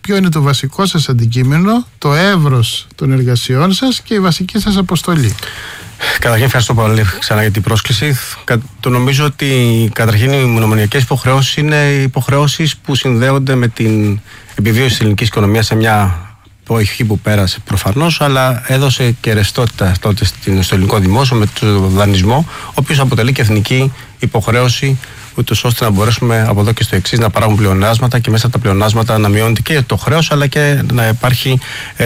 ποιο είναι το βασικό σας αντικείμενο, το εύρος των εργασιών σας και η βασική σας αποστολή. Καταρχήν, ευχαριστώ πολύ ξανά για την πρόσκληση. Το νομίζω ότι καταρχήν οι μνημονιακές υποχρεώσεις είναι υποχρεώσεις που συνδέονται με την επιβίωση της ελληνικής οικονομίας σε μια εποχή που πέρασε προφανώς, αλλά έδωσε και ρευστότητα τότε στο ελληνικό δημόσιο με τον δανεισμό, ο οποίος αποτελεί και εθνική υποχρέωση, ούτως ώστε να μπορέσουμε από εδώ και στο εξής να παράγουμε πλεονάσματα και μέσα από τα πλεονάσματα να μειώνεται και το χρέος, αλλά και να υπάρχει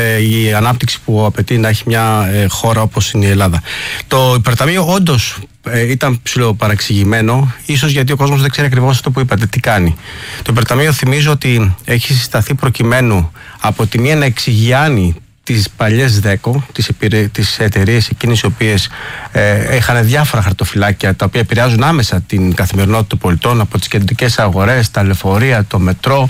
η ανάπτυξη που απαιτεί να έχει μια χώρα όπως είναι η Ελλάδα. Το υπερταμείο όντως ήταν ψιλοπαραξηγημένο, ίσως γιατί ο κόσμος δεν ξέρει ακριβώς αυτό που είπατε, τι κάνει. Το υπερταμείο, θυμίζω ότι έχει συσταθεί προκειμένου από τη μία να εξηγιάνει τις παλιές ΔΕΚΟ, τις εταιρείες εκείνες οι οποίες είχαν διάφορα χαρτοφυλάκια τα οποία επηρεάζουν άμεσα την καθημερινότητα των πολιτών, από τις κεντρικές αγορές, τα λεωφορεία, το μετρό,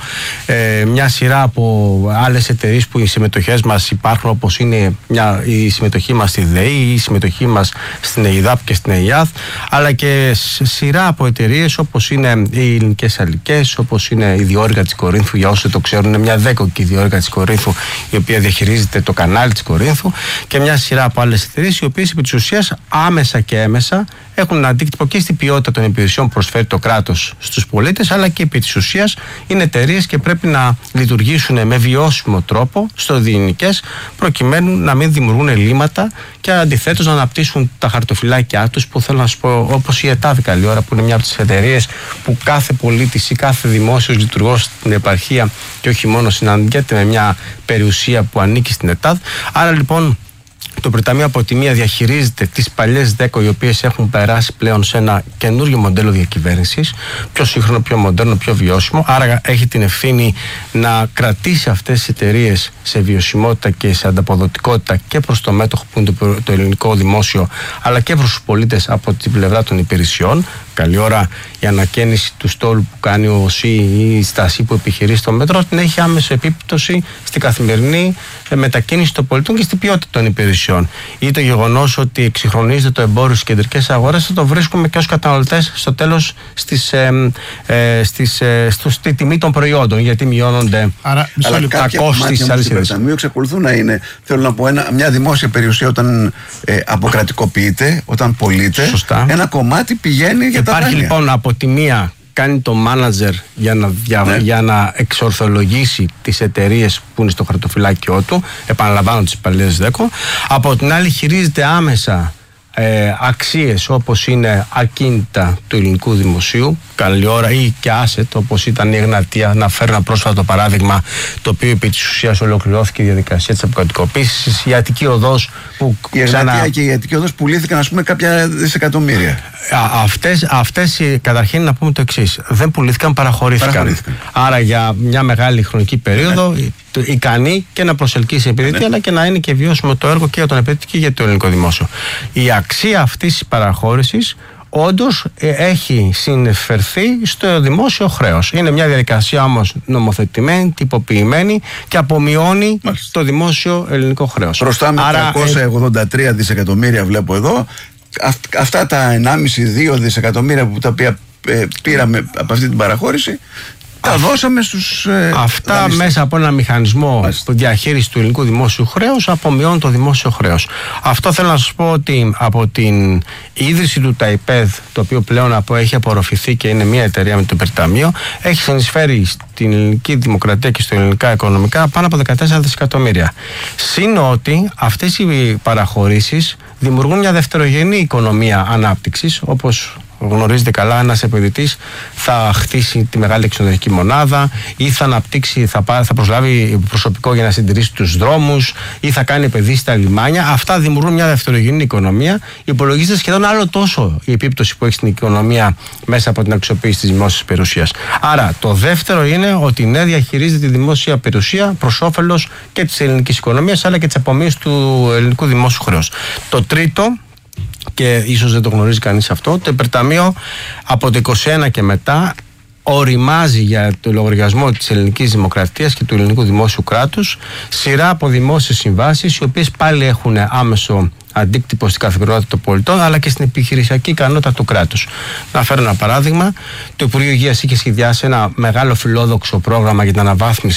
μια σειρά από άλλες εταιρείες που οι συμμετοχές μας υπάρχουν, όπως είναι η συμμετοχή μας στη ΔΕΗ, η συμμετοχή μας στην ΕΙΔΑΠ και στην ΕΙΑΔ, αλλά και σειρά από εταιρείες όπως είναι οι Ελληνικές Αλικές, όπως είναι η Διόρυγα της Κορίνθου, για όσοι το ξέρουν, είναι μια ΔΕΚΟ και η Διόρυγα της Κορίνθου, η οποία διαχειρίζεται το κανάλι της Κορίνθου, και μια σειρά από άλλες εταιρείες, οι οποίες επί της ουσίας άμεσα και έμεσα έχουν αντίκτυπο και στην ποιότητα των υπηρεσιών που προσφέρει το κράτος στους πολίτες, αλλά και επί της ουσίας είναι εταιρείες και πρέπει να λειτουργήσουν με βιώσιμο τρόπο στρατηγικές, προκειμένου να μην δημιουργούν ελλείμματα και αντιθέτως να αναπτύσσουν τα χαρτοφυλάκια τους, που θέλω να σας πω, όπως η ΕΤΑΔ καλή ώρα, που είναι μια από τις εταιρείες που κάθε πολίτης ή κάθε δημόσιος λειτουργός στην επαρχία και όχι μόνο συναντιέται με μια περιουσία που ανήκει στην ΕΤΑΔ. Άρα λοιπόν το Υπερταμείο από τη μία διαχειρίζεται τις παλιές ΔΕΚΟ, οι οποίες έχουν περάσει πλέον σε ένα καινούριο μοντέλο διακυβέρνησης, πιο σύγχρονο, πιο μοντέρνο, πιο βιώσιμο. Άρα έχει την ευθύνη να κρατήσει αυτές τις εταιρείες σε βιωσιμότητα και σε ανταποδοτικότητα και προς το μέτοχο που είναι το ελληνικό δημόσιο, αλλά και προς τους πολίτες από την πλευρά των υπηρεσιών. Καλή ώρα η ανακαίνιση του στόλου που κάνει ο ΟΣΥ ή η στάση που επιχειρεί στο μέτρο την έχει άμεση επίπτωση στην καθημερινή μετακίνηση των πολιτών και στην ποιότητα των υπηρεσιών. Ή το γεγονός ότι εξυγχρονίζεται το εμπόριο στις κεντρικές αγορές, θα το βρίσκουμε και ως καταναλωτές στο τέλος στη τιμή των προϊόντων, γιατί μειώνονται τα κόστη της αλυσίδας. Το Υπερταμείο εξακολουθούν να είναι, θέλω να πω, μια δημόσια περιουσία όταν αποκρατικοποιείται, όταν πωλείται. Σωστά. Ένα κομμάτι πηγαίνει για τα δάνεια. Υπάρχει λοιπόν από τη μία κάνει το μάνατζερ για να εξορθολογήσει τις εταιρείες που είναι στο χαρτοφυλάκιό του, επαναλαμβάνω τις παλιές ΔΕΚΟ. Από την άλλη χειρίζεται άμεσα αξίες όπως είναι ακίνητα του ελληνικού δημοσίου, καλή ώρα, ή και asset όπως ήταν η Εγνατία. Να φέρω ένα πρόσφατο παράδειγμα, το οποίο επί της ουσίας ολοκληρώθηκε η διαδικασία της αποκρατικοποίησης. Η Αττική Οδός που η Εγνατία και η Αττική Οδός πουλήθηκαν, ας πούμε, κάποια δισεκατομμύρια. Αυτές καταρχήν να πούμε το εξής: δεν πουλήθηκαν, παραχωρήθηκαν. Άρα για μια μεγάλη χρονική περίοδο ικανή και να προσελκύσει επενδυτή, αλλά και να είναι και βιώσιμο το έργο και για τον επενδυτή και για το ελληνικό δημόσιο. Η αξία αυτής της παραχώρησης όντως έχει συνεφερθεί στο δημόσιο χρέος. Είναι μια διαδικασία όμως νομοθετημένη, τυποποιημένη και απομειώνει το δημόσιο ελληνικό χρέος. Προστάμε 383 δισεκατομμύρια, βλέπω εδώ. Αυτά τα 1,5-2 δισεκατομμύρια τα οποία πήραμε από αυτή την παραχώρηση, τα δώσαμε στους αυτά δανειστές. Μέσα από ένα μηχανισμό διαχείρισης του ελληνικού δημόσιου χρέους απομειώνουν το δημόσιο χρέος. Αυτό θέλω να σας πω ότι από την ίδρυση του ΤΑΙΠΕΔ, το οποίο πλέον έχει απορροφηθεί και είναι μια εταιρεία με το Υπερταμείο, έχει συνεισφέρει στην ελληνική δημοκρατία και στα ελληνικά οικονομικά πάνω από 14 δισεκατομμύρια. Συν ότι αυτές οι παραχωρήσεις δημιουργούν μια δευτερογενή οικονομία ανάπτυξης, όπως γνωρίζετε καλά, ένας επενδυτής θα χτίσει τη μεγάλη εξωτερική μονάδα ή θα αναπτύξει, θα προσλάβει προσωπικό για να συντηρήσει τους δρόμους ή θα κάνει επενδύσεις στα λιμάνια. Αυτά δημιουργούν μια δευτερογενή οικονομία. Υπολογίζεται σχεδόν άλλο τόσο η επίπτωση που έχει στην οικονομία μέσα από την αξιοποίηση της δημόσιας περιουσίας. Άρα το δεύτερο είναι ότι ναι, διαχειρίζεται τη δημόσια περιουσία προς όφελος και της ελληνικής οικονομίας, αλλά και της απομείωσης του ελληνικού δημόσιου χρέους. Το τρίτο, και ίσως δεν το γνωρίζει κανείς αυτό, το Υπερταμείο από το 2021 και μετά οριμάζει για το λογαριασμό της ελληνικής δημοκρατίας και του ελληνικού δημόσιου κράτους σειρά από δημόσιες συμβάσεις, οι οποίες πάλι έχουν άμεσο αντίκτυπο στην καθημερινότητα των πολιτών, αλλά και στην επιχειρησιακή ικανότητα του κράτους. Να φέρω ένα παράδειγμα. Το Υπουργείο Υγείας είχε σχεδιάσει ένα μεγάλο φιλόδοξο πρόγραμμα για την αναβάθμιση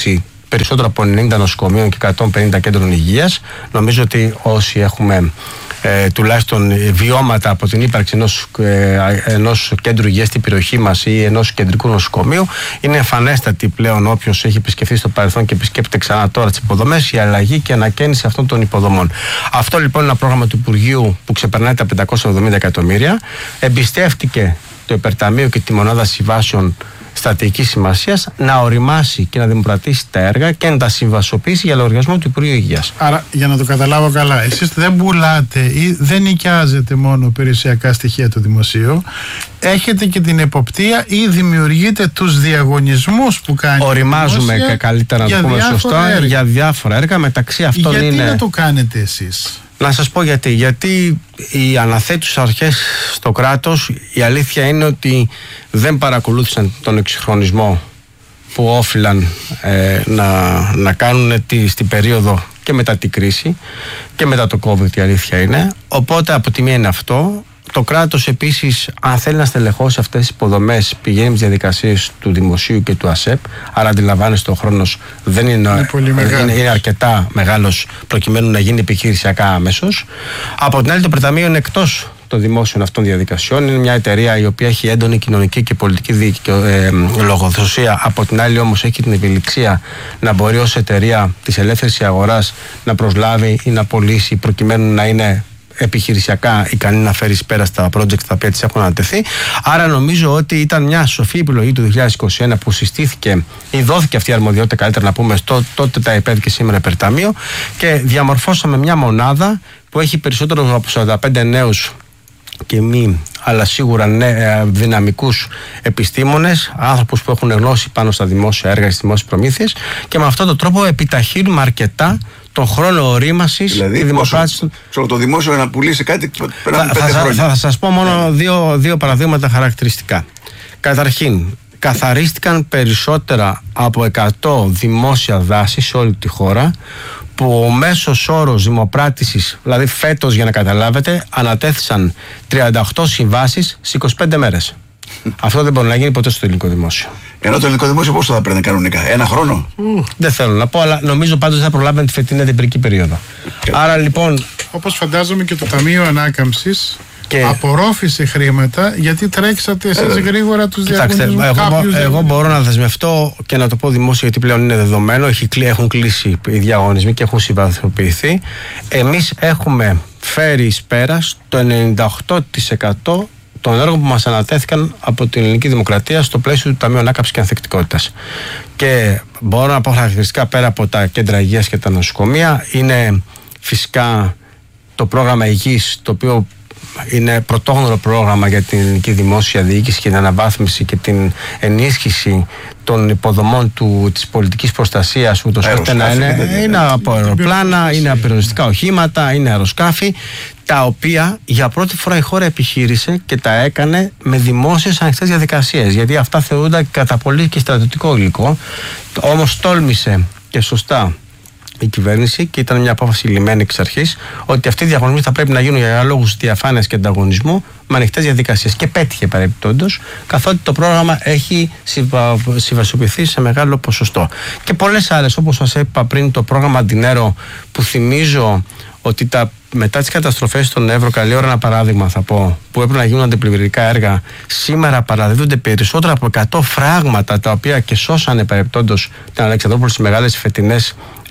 περισσότερο από 90 νοσοκομείων και 150 κέντρων υγείας. Νομίζω ότι όσοι έχουμε τουλάχιστον βιώματα από την ύπαρξη ενός κέντρου υγείας στην περιοχή μας ή ενός κεντρικού νοσοκομείου, είναι εμφανέστατη πλέον όποιος έχει επισκεφθεί στο παρελθόν και επισκέπτεται ξανά τώρα τις υποδομές, η αλλαγή και ανακαίνιση αυτών των υποδομών. Αυτό λοιπόν είναι ένα πρόγραμμα του Υπουργείου που ξεπερνάει τα 570 εκατομμύρια. Εμπιστεύτηκε το Υπερταμείο και τη Μονάδα Συμβάσεων Στρατηγικής Σημασίας να οριμάσει και να δημοπρατήσει τα έργα και να τα συμβασοποιήσει για λογαριασμό του Υπουργείου Υγείας. Άρα, για να το καταλάβω καλά, εσείς δεν πουλάτε ή δεν νοικιάζετε μόνο περιουσιακά στοιχεία του δημοσίου, έχετε και την εποπτεία ή δημιουργείτε τους διαγωνισμούς που κάνει. Οριμάζουμε, καλύτερα να το πούμε σωστά, για διάφορα έργα. Μεταξύ αυτών γιατί είναι. Γιατί να το κάνετε εσείς? Να σας πω γιατί. Γιατί οι αναθέτουσες αρχές στο κράτος, η αλήθεια είναι ότι δεν παρακολούθησαν τον εξυγχρονισμό που όφυλαν να κάνουν στην περίοδο και μετά την κρίση και μετά το COVID, η αλήθεια είναι. Οπότε από τη μία είναι αυτό. Το κράτος επίσης, αν θέλει να στελεχώσει αυτές τις υποδομές, πηγαίνει στις διαδικασίες του Δημοσίου και του ΑΣΕΠ. Άρα αντιλαμβάνεστε, ο χρόνος δεν είναι αρκετά μεγάλος προκειμένου να γίνει επιχειρησιακά αμέσως. Από την άλλη, το Υπερταμείο είναι εκτός των δημόσιων αυτών διαδικασιών. Είναι μια εταιρεία η οποία έχει έντονη κοινωνική και πολιτική λογοδοσία. Από την άλλη, όμως, έχει την ευελιξία να μπορεί ως εταιρεία της ελεύθερης αγοράς να προσλάβει ή να πωλήσει προκειμένου να είναι επιχειρησιακά ικανή να φέρει πέρα στα project τα οποία της έχουν ανατεθεί. Άρα νομίζω ότι ήταν μια σοφή επιλογή του 2021 που συστήθηκε ή δόθηκε αυτή η αρμοδιότητα, καλύτερα να πούμε, τότε τα ΕΠΕΔ και σήμερα Υπερταμείο, και διαμορφώσαμε μια μονάδα που έχει περισσότερο από 45 νέους και μη, αλλά σίγουρα δυναμικούς επιστήμονες, άνθρωπους που έχουν γνώση πάνω στα δημόσια έργα, στις δημόσιες προμήθειες, και με αυτόν τον τρόπο επιταχύνουμε αρκετά τον χρόνο ορίμασης. Δηλαδή, το δημόσιο να πουλήσει κάτι πέραν 5 χρόνια. Θα σας πω μόνο δύο παραδείγματα χαρακτηριστικά. Καταρχήν, καθαρίστηκαν περισσότερα από 100 δημόσια δάση σε όλη τη χώρα, που ο μέσος όρος δημοπράτησης, δηλαδή φέτος, για να καταλάβετε, ανατέθησαν 38 συμβάσεις σε 25 μέρες. Αυτό δεν μπορεί να γίνει ποτέ στο ελληνικό δημόσιο. Ενώ το ελληνικό δημόσιο πόσο θα πρέπει κανονικά, 1 χρόνο? Δεν θέλω να πω, αλλά νομίζω πάντως θα προλάβουν τη φετινή αντιπυρική περίοδο. Άρα λοιπόν. Όπως φαντάζομαι και το Ταμείο Ανάκαμψης απορρόφησε χρήματα, γιατί τρέξατε εσείς γρήγορα τους διαγωνισμούς. Εγώ μπορώ να δεσμευτώ και να το πω δημόσια, γιατί πλέον είναι δεδομένο. Έχουν κλείσει οι διαγωνισμοί και έχουν συμβαθμοποιηθεί. Εμείς έχουμε φέρει εις πέρας το 98% των έργων που μας ανατέθηκαν από την Ελληνική Δημοκρατία στο πλαίσιο του Ταμείου Ανάκαμψης και Ανθεκτικότητας. Και μπορώ να πω χαρακτηριστικά, πέρα από τα κέντρα υγείας και τα νοσοκομεία, είναι φυσικά το πρόγραμμα υγιής, το οποίο είναι πρωτόγνωρο πρόγραμμα για την ελληνική δημόσια διοίκηση και την αναβάθμιση και την ενίσχυση των υποδομών της πολιτικής προστασίας, ούτως ώστε να είναι από αεροπλάνα, είναι απειρονιστικά οχήματα, είναι αεροσκάφη, τα οποία για πρώτη φορά η χώρα επιχείρησε και τα έκανε με δημόσιες ανοιχτές διαδικασίες, γιατί αυτά θεωρούνταν κατά πολύ και στρατιωτικό υλικό. Όμως τόλμησε και σωστά η κυβέρνηση, και ήταν μια απόφαση λυμμένη εξ αρχής, ότι αυτοί οι διαγωνισμοί θα πρέπει να γίνουν για λόγους διαφάνειας και ανταγωνισμού με ανοιχτές διαδικασίες. Και πέτυχε παρεμπιπτόντως, καθότι το πρόγραμμα έχει συμβασιοποιηθεί σε μεγάλο ποσοστό. Και πολλές άλλες, όπως σας είπα πριν, το πρόγραμμα Αντινέρο, που θυμίζω ότι μετά τις καταστροφές στον Εύρο, καλή ώρα ένα παράδειγμα θα πω, που έπρεπε να γίνουν αντιπλημμυρικά έργα, σήμερα παραδίδονται περισσότερα από 100 φράγματα, τα οποία και σώσανε παρεμπιπτόντως την Αλεξανδρούπολη στις μεγάλες φετινές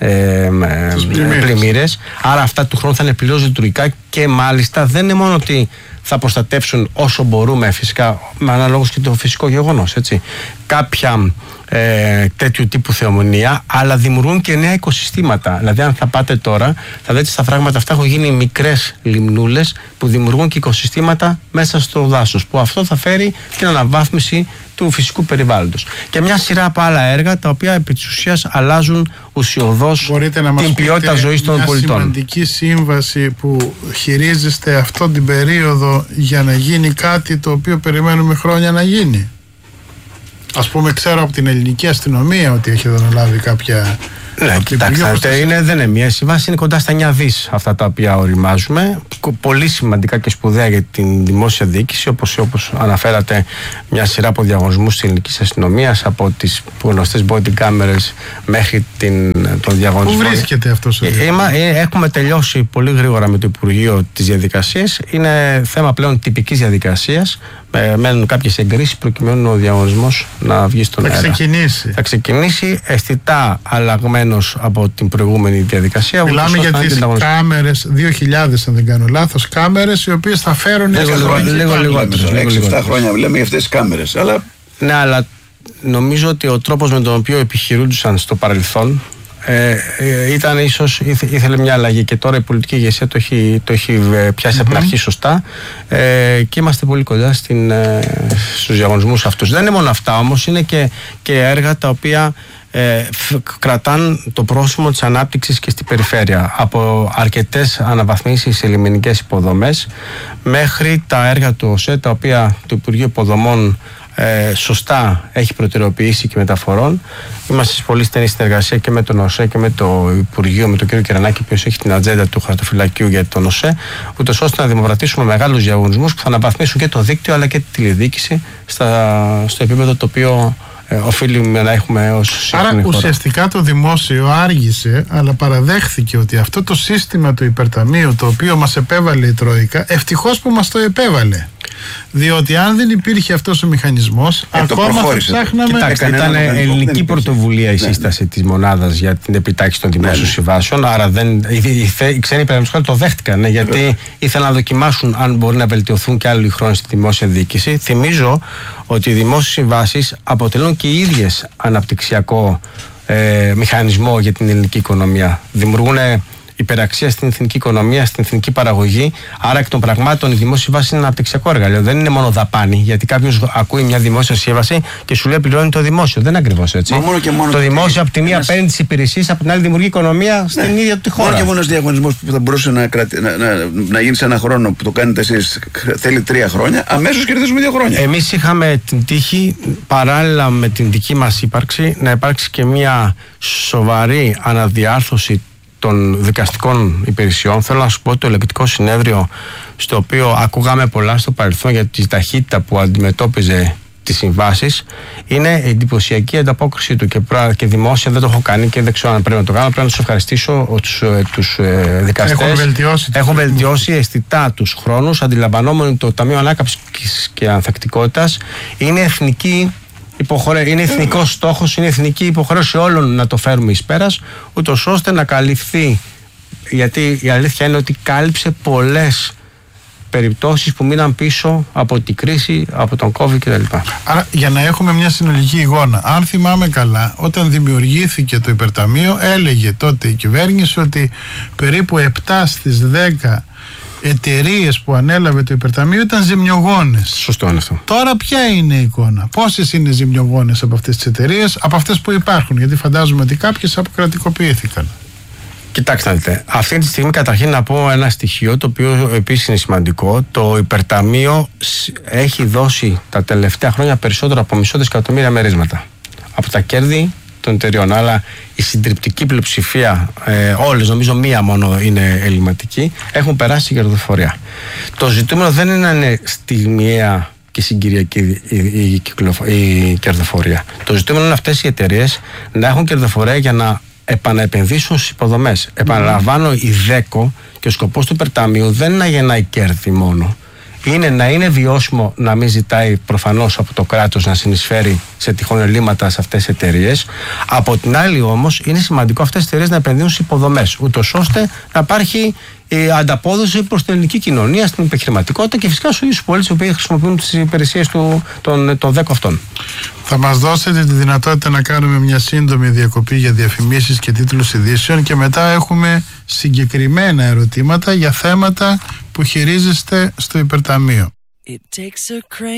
πλημμύρες. Άρα αυτά του χρόνου θα είναι πλήρως λειτουργικά, και μάλιστα δεν είναι μόνο ότι θα προστατεύσουν όσο μπορούμε, φυσικά με αναλόγως και το φυσικό γεγονός, έτσι, κάποια τέτοιου τύπου θεομηνία, αλλά δημιουργούν και νέα οικοσυστήματα. Δηλαδή, αν θα πάτε τώρα, θα δείτε στα φράγματα αυτά έχουν γίνει μικρές λιμνούλες που δημιουργούν και οικοσυστήματα μέσα στο δάσος, που αυτό θα φέρει την αναβάθμιση του φυσικού περιβάλλοντος. Και μια σειρά από άλλα έργα, τα οποία επί της ουσίας αλλάζουν ουσιωδώς την ποιότητα ζωής των πολιτών. Μια σημαντική σύμβαση που χειρίζεστε αυτόν την περίοδο για να γίνει κάτι το οποίο περιμένουμε χρόνια να γίνει. Ας πούμε, ξέρω από την ελληνική αστυνομία ότι έχετε αναλάβει κάποια Ναι, κοιτάξτε, δεν είναι μία συμβάση, είναι κοντά στα 9 δις αυτά τα οποία οριμάζουμε. Πολύ σημαντικά και σπουδαία για την δημόσια διοίκηση, όπως αναφέρατε, μια σειρά από διαγωνισμούς της ελληνικής αστυνομίας, από τις γνωστές body cameras μέχρι τον διαγωνισμό. Πού βρίσκεται αυτός ο Έχουμε τελειώσει πολύ γρήγορα με το Υπουργείο τις διαδικασίες. Είναι θέμα πλέον τυπικής διαδικασίας. Μένουν κάποιες εγκρίσεις προκειμένου ο διαγωνισμός να βγει στον αέρα. Θα ξεκινήσει αισθητά αλλαγμένος από την προηγούμενη διαδικασία. Μιλάμε για τις κάμερες, 2.000 αν δεν κάνω λάθος, κάμερες οι οποίες θα φέρουν λίγο λιγότερο. 6-7 χρόνια λέμε για αυτές τις κάμερες. Ναι, αλλά νομίζω ότι ο τρόπος με τον οποίο επιχειρούντουσαν στο παρελθόν ήταν ίσως, ήθελε μια αλλαγή, και τώρα η πολιτική ηγεσία το έχει πιάσει από την αρχή σωστά, και είμαστε πολύ κοντά στους διαγωνισμούς αυτούς. Δεν είναι μόνο αυτά όμως, είναι και έργα τα οποία κρατάν το πρόσημο της ανάπτυξης και στην περιφέρεια, από αρκετές αναβαθμίσεις σε λιμενικές υποδομές μέχρι τα έργα του ΟΣΕ, τα οποία το Υπουργείο Υποδομών σωστά έχει προτεραιοποιήσει και μεταφορών. Είμαστε σε πολύ στενή συνεργασία και με τον ΟΣΕ και με το Υπουργείο, με τον κύριο Κερανάκη, ο οποίος έχει την ατζέντα του χαρτοφυλακίου για τον ΟΣΕ, ούτως ώστε να δημοπρατήσουμε μεγάλους διαγωνισμούς που θα αναβαθμίσουν και το δίκτυο αλλά και τη τηλεδιοίκηση στο επίπεδο το οποίο οφείλουμε να έχουμε ως σύγχρονη χώρα. Άρα ουσιαστικά το δημόσιο άργησε, αλλά παραδέχθηκε ότι αυτό το σύστημα του υπερταμείου, το οποίο μας επέβαλε η Τρόικα, ευτυχώς που μας το επέβαλε. Διότι αν δεν υπήρχε αυτός ο μηχανισμός, ακόμα θα ψάχναμε. Κοιτάξτε, ήταν ελληνική πρωτοβουλία η σύσταση της μονάδας για την επιτάχυνση των δημόσιων συμβάσεων. Άρα οι ξένοι παραδείγματος το δέχτηκαν, γιατί ήθελαν να δοκιμάσουν αν μπορεί να βελτιωθούν και άλλοι χρόνοι στη δημόσια διοίκηση. Θυμίζω ότι οι δημόσιες συμβάσεις αποτελούν και οι ίδιες αναπτυξιακό μηχανισμό για την ελληνική οικονομία. Δημιουργούν υπεραξία στην εθνική οικονομία, στην εθνική παραγωγή. Άρα, εκ των πραγμάτων, η δημόσια σύμβαση είναι ένα αναπτυξιακό εργαλείο. Δεν είναι μόνο δαπάνη. Γιατί κάποιος ακούει μια δημόσια σύμβαση και σου λέει πληρώνει το δημόσιο. Δεν είναι ακριβώς έτσι. Μόνο το δημόσιο από τη μία παίρνει τις υπηρεσίες, από την άλλη δημιουργεί οικονομία στην ίδια τη χώρα. Μόνο και μόνο ένας διαγωνισμός που θα μπορούσε να γίνει σε ένα χρόνο που το κάνετε εσείς, θέλει 3 χρόνια, αμέσως κερδίζουμε 2 χρόνια. Εμείς είχαμε την τύχη, παράλληλα με την δική μας ύπαρξη, να υπάρξει και μια σοβαρή αναδιάρθρωση των δικαστικών υπηρεσιών. Θέλω να σου πω ότι το ελεγκτικό συνέδριο, στο οποίο ακούγαμε πολλά στο παρελθόν για τη ταχύτητα που αντιμετώπιζε τις συμβάσεις, είναι εντυπωσιακή ανταπόκριση του, και δημόσια δεν το έχω κάνει και δεν ξέρω αν πρέπει να το κάνω. Πρέπει να τους ευχαριστήσω τους δικαστές. Έχουν βελτιώσει αισθητά τους χρόνους, αντιλαμβανόμενοι το Ταμείο Ανάκαμψης και Ανθεκτικότητας είναι είναι εθνικός στόχος, είναι εθνική υποχρέωση όλων να το φέρουμε εις πέρας, ούτως ώστε να καλυφθεί, γιατί η αλήθεια είναι ότι κάλυψε πολλές περιπτώσεις που μείναν πίσω από την κρίση, από τον COVID κτλ. Άρα, για να έχουμε μια συνολική εικόνα, αν θυμάμαι καλά, όταν δημιουργήθηκε το υπερταμείο, έλεγε τότε η κυβέρνηση ότι περίπου 7 στις 10 εταιρείες που ανέλαβε το υπερταμείο ήταν ζημιογόνες. Σωστό είναι αυτό. Τώρα ποια είναι η εικόνα? Πόσες είναι ζημιογόνες από αυτές τις εταιρείες, από αυτές που υπάρχουν? Γιατί φαντάζομαι ότι κάποιες αποκρατικοποιήθηκαν. Κοιτάξτε να δείτε. Αυτή τη στιγμή καταρχήν να πω ένα στοιχείο το οποίο επίσης είναι σημαντικό. Το υπερταμείο έχει δώσει τα τελευταία χρόνια περισσότερο από μισό δισεκατομμύρια μερίσματα από τα κέρδη των εταιριών. Αλλά η συντριπτική πλειοψηφία, όλες, νομίζω μία μόνο είναι ελληματική, έχουν περάσει η κερδοφορία. Το ζητούμενο δεν είναι να είναι στιγμιαία και συγκυριακή η κερδοφορία. Το ζητούμενο είναι αυτές οι εταιρείες να έχουν κερδοφορία για να επαναεπενδύσουν στις υποδομές. Επαναλαμβάνω, η ΔΕΚΟ και ο σκοπός του υπερταμείου δεν είναι να γεννάει κέρδη μόνο. Είναι να είναι βιώσιμο, να μην ζητάει προφανώς από το κράτος να συνεισφέρει σε τυχόν ελλείμματα σε αυτές τις εταιρείες. Από την άλλη όμως είναι σημαντικό αυτές τις εταιρείες να επενδύουν σε υποδομές, ούτως ώστε να υπάρχει ανταπόδοση προς την ελληνική κοινωνία, στην επιχειρηματικότητα και φυσικά στους ίδιους πολίτες που χρησιμοποιούν τις υπηρεσίες των ΔΕΚΟ αυτών. Θα μας δώσετε τη δυνατότητα να κάνουμε μια σύντομη διακοπή για διαφημίσεις και τίτλους ειδήσεων και μετά έχουμε συγκεκριμένα ερωτήματα για θέματα που χειρίζεστε στο υπερταμείο.